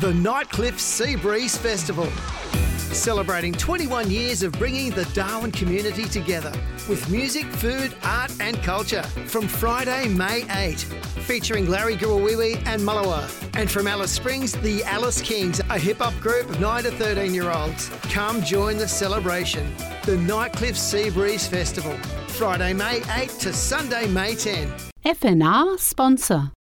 The Nightcliff Sea Breeze Festival. Celebrating 21 years of bringing the Darwin community together with music, food, art and culture from Friday, May 8, featuring Larry Gurawiwi and Mullawa. And from Alice Springs, the Alice Kings, a hip-hop group of 9 to 13-year-olds. Come join the celebration. The Nightcliff Sea Breeze Festival. Friday, May 8 to Sunday, May 10. FNR sponsor.